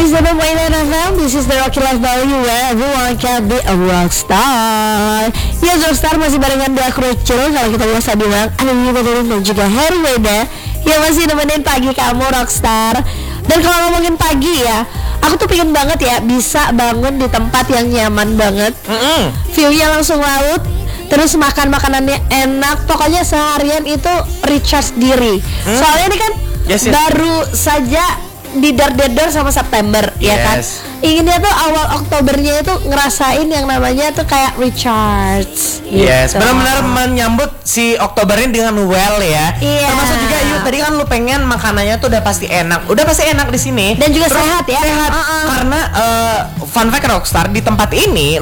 97.9 FM, this is the Rocky Life Value where everyone can be a rockstar. Ya, rockstar masih barengan dua krucil. Kalau kita biasa bilang Anemi Badalin dan juga Herweda yang masih nemenin pagi kamu rockstar. Dan kalau ngomongin pagi ya, aku tuh pengen banget ya bisa bangun di tempat yang nyaman banget. View-nya langsung laut, terus makan makanannya enak. Pokoknya seharian itu recharge diri. Soalnya ini kan baru saja didar-dedar sama September, ya kan? Inginnya tuh awal Oktobernya itu ngerasain yang namanya tuh kayak recharge. Yes, gitu. benar-benar menyambut si Oktober ini dengan well ya. Termasuk juga yuk tadi kan lu pengen makanannya tuh udah pasti enak di sini. Dan juga sehat ya. Sehat. Karena fun fact Rockstar di tempat ini